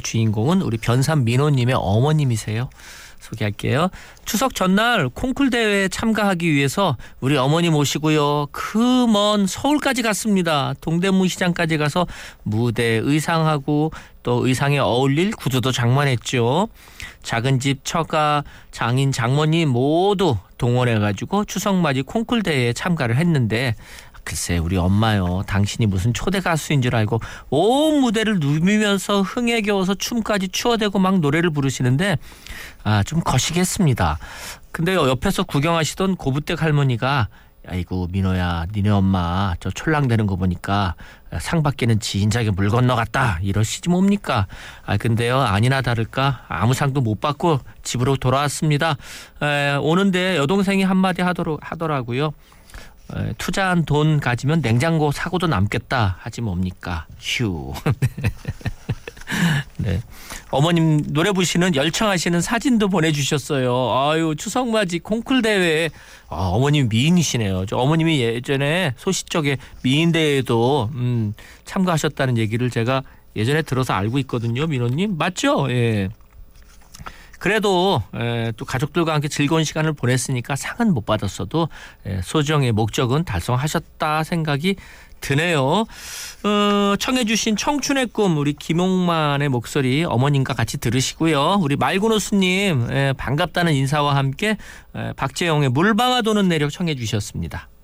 주인공은 우리 변산 민호님의 어머님이세요. 소개할게요. 추석 전날 콩쿨 대회에 참가하기 위해서 우리 어머니 모시고요. 그 먼 서울까지 갔습니다. 동대문 시장까지 가서 무대 의상하고 또 의상에 어울릴 구두도 장만했죠. 작은 집 처가 장인 장모님 모두 동원해가지고 추석맞이 콩쿨 대회에 참가를 했는데 글쎄 우리 엄마요. 당신이 무슨 초대 가수인 줄 알고 온 무대를 누비면서 흥에 겨워서 춤까지 추어대고 막 노래를 부르시는데 좀 거시기했습니다. 근데 옆에서 구경하시던 고부댁 할머니가 아이고 민호야 니네 엄마 저 촐랑대는 거 보니까 상 받기는 진작에 물 건너갔다 이러시지 뭡니까. 근데요 아니나 다를까 아무 상도 못 받고 집으로 돌아왔습니다. 오는데 여동생이 한마디 하더라고요. 투자한 돈 가지면 냉장고 사고도 남겠다 하지 뭡니까. 휴. 네. 어머님 노래 부르시는 열창하시는 사진도 보내주셨어요. 아유 추석맞이 콩쿨 대회에 어머님 미인이시네요. 저 어머님이 예전에 소시적에 미인대회에도 참가하셨다는 얘기를 제가 예전에 들어서 알고 있거든요. 민호님 맞죠? 예. 그래도 또 가족들과 함께 즐거운 시간을 보냈으니까 상은 못 받았어도 소정의 목적은 달성하셨다 생각이 드네요. 청해 주신 청춘의 꿈 우리 김용만의 목소리 어머님과 같이 들으시고요. 우리 말고노스님 반갑다는 인사와 함께 박재영의 물방아 도는 내력 청해 주셨습니다.